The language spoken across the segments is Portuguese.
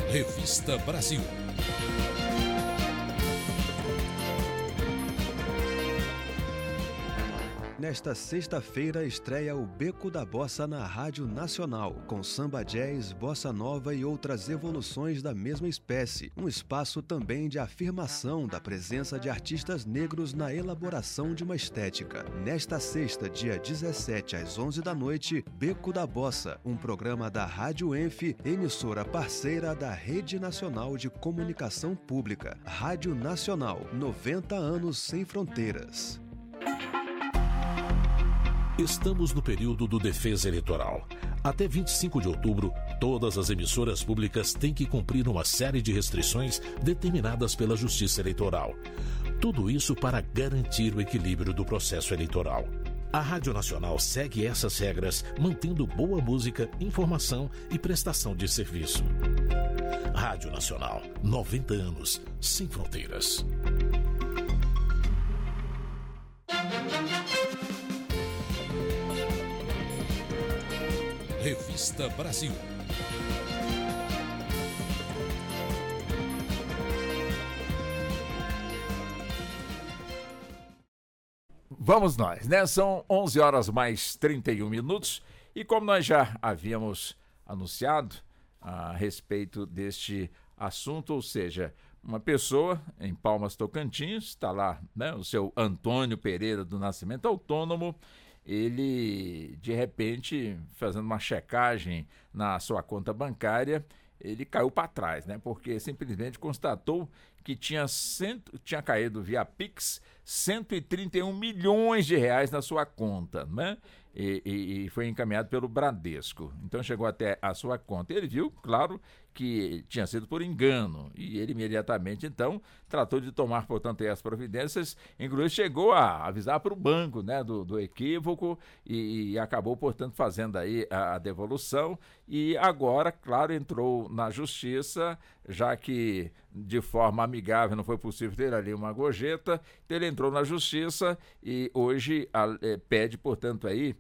Revista Brasil. Nesta sexta-feira estreia o Beco da Bossa na Rádio Nacional, com samba jazz, bossa nova e outras evoluções da mesma espécie. Um espaço também de afirmação da presença de artistas negros na elaboração de uma estética. Nesta sexta, dia 17 às 11 da noite, Beco da Bossa, um programa da Rádio Enf, emissora parceira da Rede Nacional de Comunicação Pública. Rádio Nacional, 90 anos sem fronteiras. Estamos no período do Defesa Eleitoral. Até 25 de outubro, todas as emissoras públicas têm que cumprir uma série de restrições determinadas pela Justiça Eleitoral. Tudo isso para garantir o equilíbrio do processo eleitoral. A Rádio Nacional segue essas regras, mantendo boa música, informação e prestação de serviço. Rádio Nacional, 90 anos, sem fronteiras. Revista Brasil. Vamos nós, né? São 11 horas mais 31 minutos e como nós já havíamos anunciado a respeito deste assunto, ou seja, uma pessoa em Palmas Tocantins, está lá, né? O seu Antônio Pereira do Nascimento, autônomo. Ele, de repente, fazendo uma checagem na sua conta bancária, ele caiu para trás, né? Porque simplesmente constatou que tinha caído via Pix 131 milhões de reais na sua conta, né? E foi encaminhado pelo Bradesco. Então chegou até a sua conta. Ele viu, claro, que tinha sido por engano. E ele imediatamente, então, tratou de tomar, portanto, as providências. Inclusive chegou a avisar para o banco, né, do equívoco e acabou, portanto, fazendo aí a devolução. E agora, claro, entrou na justiça, já que de forma amigável não foi possível ter ali uma gorjeta. Então ele entrou na justiça e hoje pede, portanto, aí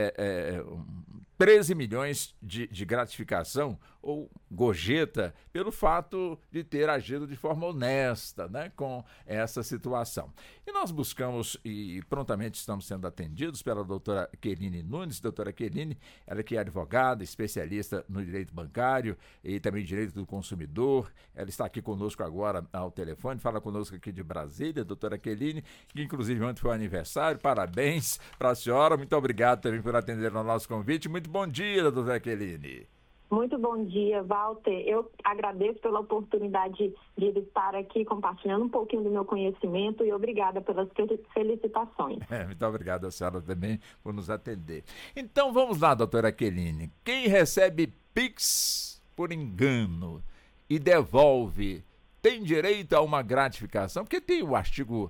13 milhões de gratificação ou gorjeta pelo fato de ter agido de forma honesta, né, com essa situação. E nós buscamos e prontamente estamos sendo atendidos pela doutora Keline Nunes. Doutora Keline, ela que é advogada, especialista no direito bancário e também direito do consumidor. Ela está aqui conosco agora ao telefone, fala conosco aqui de Brasília, doutora Keline, que inclusive ontem foi aniversário. Parabéns para a senhora, muito obrigado também por atender ao nosso convite. Muito bom dia, doutora Keline. Muito bom dia, Walter. Eu agradeço pela oportunidade de estar aqui compartilhando um pouquinho do meu conhecimento e obrigada pelas felicitações. Muito obrigado a senhora também por nos atender. Então vamos lá, doutora Keline. Quem recebe Pix por engano e devolve tem direito a uma gratificação? Porque tem o artigo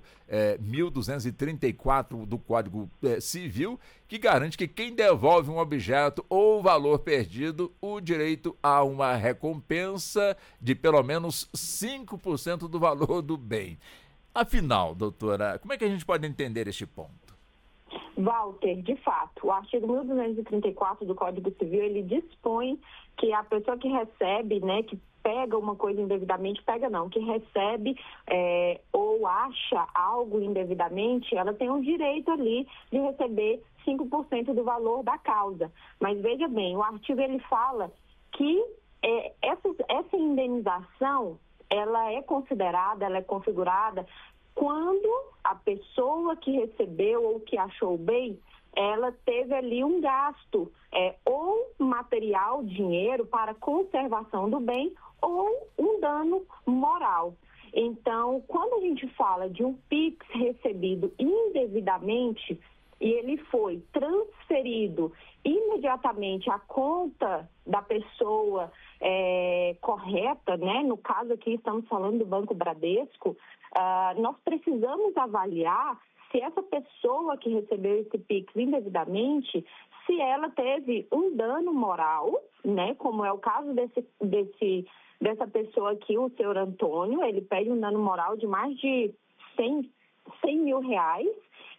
1234 do Código Civil que garante que quem devolve um objeto ou valor perdido, o direito a uma recompensa de pelo menos 5% do valor do bem. Afinal, doutora, como é que a gente pode entender este ponto? Walter, de fato, o artigo 1234 do Código Civil, ele dispõe que a pessoa que recebe, né, que pega uma coisa indevidamente, que recebe ou acha algo indevidamente, ela tem o direito ali de receber 5% do valor da causa. Mas veja bem, o artigo ele fala que essa indenização, ela é considerada, ela é configurada quando a pessoa que recebeu ou que achou bem, ela teve ali um gasto, ou material, dinheiro, para conservação do bem, ou um dano moral. Então, quando a gente fala de um Pix recebido indevidamente e ele foi transferido imediatamente à conta da pessoa correta, né? No caso aqui estamos falando do Banco Bradesco, nós precisamos avaliar se essa pessoa que recebeu esse Pix indevidamente, se ela teve um dano moral, né? Como é o caso dessa pessoa aqui, o senhor Antônio, ele pede um dano moral de mais de 100 mil reais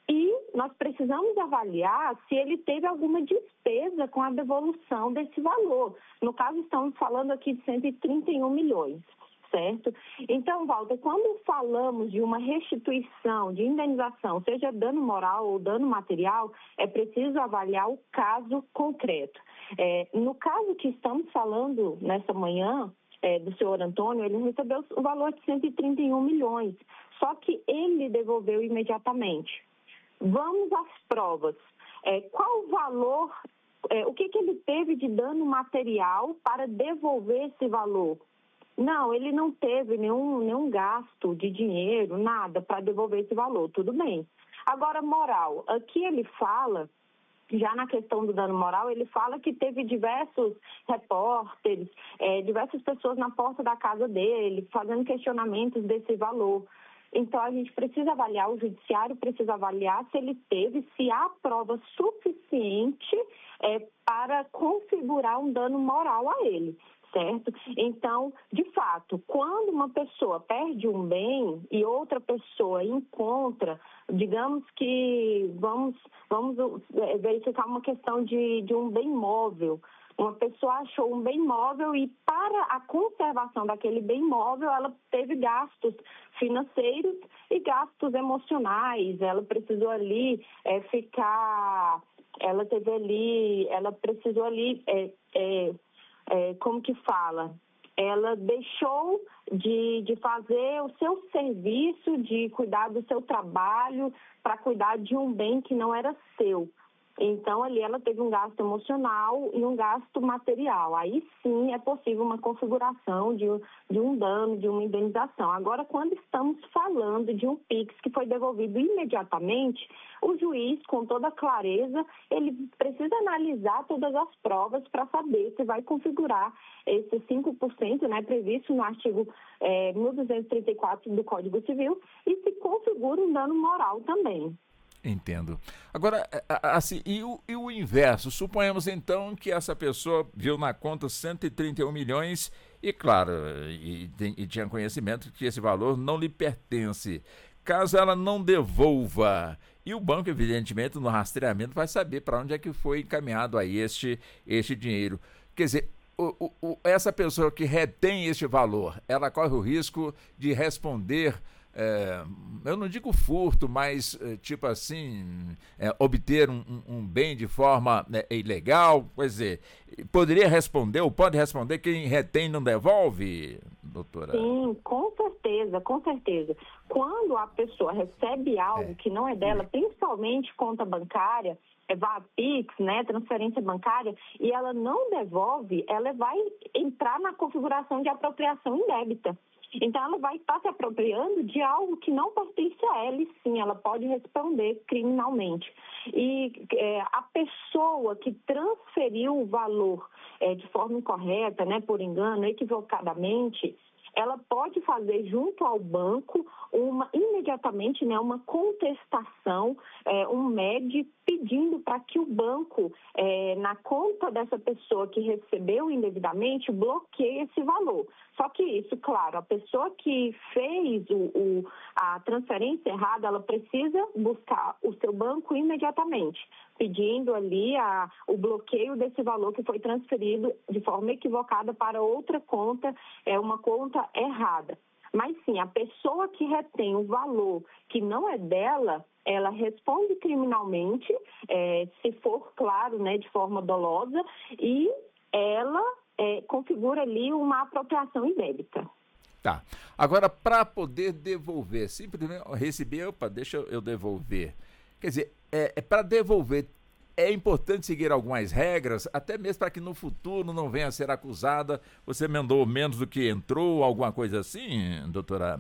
E nós precisamos avaliar se ele teve alguma despesa com a devolução desse valor. No caso, estamos falando aqui de 131 milhões. Certo? Então, Walter, quando falamos de uma restituição, de indenização, seja dano moral ou dano material, é preciso avaliar o caso concreto. No caso que estamos falando nessa manhã, do senhor Antônio, ele recebeu o valor de 131 milhões, só que ele devolveu imediatamente. Vamos às provas. Qual o valor, o que ele teve de dano material para devolver esse valor? Não, ele não teve nenhum gasto de dinheiro, nada, para devolver esse valor, tudo bem. Agora, moral, aqui ele fala, já na questão do dano moral, ele fala que teve diversos repórteres, diversas pessoas na porta da casa dele, fazendo questionamentos desse valor. Então, a gente precisa avaliar, o judiciário precisa avaliar se há prova suficiente para configurar um dano moral a ele. Certo? Então, de fato, quando uma pessoa perde um bem e outra pessoa encontra, digamos que vamos verificar uma questão de um bem móvel. Uma pessoa achou um bem móvel e para a conservação daquele bem móvel ela teve gastos financeiros e gastos emocionais. Ela precisou ali ela precisou ali como que fala? Ela deixou de fazer o seu serviço, de cuidar do seu trabalho, para cuidar de um bem que não era seu. Então, ali ela teve um gasto emocional e um gasto material. Aí sim é possível uma configuração de um dano, de uma indenização. Agora, quando estamos falando de um PIX que foi devolvido imediatamente, o juiz, com toda clareza, ele precisa analisar todas as provas para saber se vai configurar esse 5%, né, previsto no artigo 1234 do Código Civil, e se configura um dano moral também. Entendo. Agora, assim, e o inverso? Suponhamos, então, que essa pessoa viu na conta 131 milhões e, claro, e tinha conhecimento que esse valor não lhe pertence. Caso ela não devolva, e o banco, evidentemente, no rastreamento vai saber para onde é que foi encaminhado aí este dinheiro. Quer dizer, essa pessoa que retém este valor, ela corre o risco de responder... eu não digo furto, mas tipo assim, obter um bem de forma ilegal, quer dizer, poderia responder ou pode responder quem retém não devolve, doutora? Sim, com certeza, com certeza. Quando a pessoa recebe algo que não é dela, principalmente conta bancária, Pix, né, transferência bancária, e ela não devolve, ela vai entrar na configuração de apropriação indébita. Então, ela vai estar se apropriando de algo que não pertence a ela, e sim, ela pode responder criminalmente. E a pessoa que transferiu o valor de forma incorreta, né, por engano, equivocadamente, ela pode fazer junto ao banco imediatamente, né, uma contestação, um MED, pedindo para que o banco, na conta dessa pessoa que recebeu indevidamente, bloqueie esse valor. Só que isso, claro, a pessoa que fez a transferência errada, ela precisa buscar o seu banco imediatamente, pedindo ali o bloqueio desse valor que foi transferido de forma equivocada para outra conta, uma conta errada. Mas sim, a pessoa que retém o valor que não é dela, ela responde criminalmente, se for, claro, né, de forma dolosa, e ela configura ali uma apropriação indébita. Tá. Agora, para poder devolver, simplesmente receber, deixa eu devolver. Quer dizer, para devolver, é importante seguir algumas regras, até mesmo para que no futuro não venha a ser acusada, você mandou menos do que entrou, alguma coisa assim, doutora?